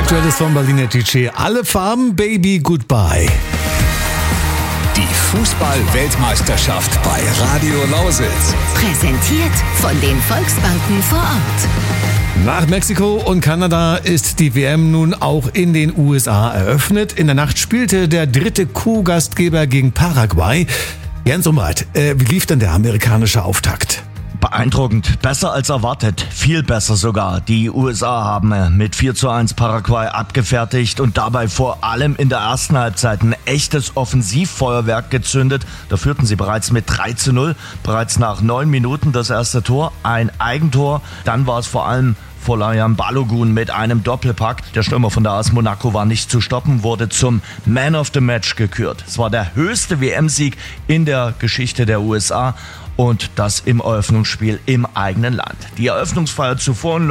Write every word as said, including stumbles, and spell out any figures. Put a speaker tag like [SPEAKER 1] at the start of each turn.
[SPEAKER 1] Aktuelles vom Berliner D J. Alle Farben, Baby, Goodbye.
[SPEAKER 2] Die Fußball-Weltmeisterschaft bei Radio Lausitz.
[SPEAKER 3] Präsentiert von den Volksbanken vor Ort.
[SPEAKER 1] Nach Mexiko und Kanada ist die W M nun auch in den U S A eröffnet. In der Nacht spielte der dritte Co-Gastgeber gegen Paraguay. Jens Umreit, äh, wie lief denn der amerikanische Auftakt?
[SPEAKER 4] Beeindruckend, besser als erwartet, viel besser sogar. Die U S A haben mit vier zu eins Paraguay abgefertigt und dabei vor allem in der ersten Halbzeit ein echtes Offensivfeuerwerk gezündet. Da führten sie bereits mit drei zu null, bereits nach neun Minuten das erste Tor, ein Eigentor. Dann war es vor allem Folayan Balogun mit einem Doppelpack. Der Stürmer von der A S Monaco war nicht zu stoppen, wurde zum Man of the Match gekürt. Es war der höchste W M-Sieg in der Geschichte der U S A und das im Eröffnungsspiel im eigenen Land. Die Eröffnungsfeier zuvor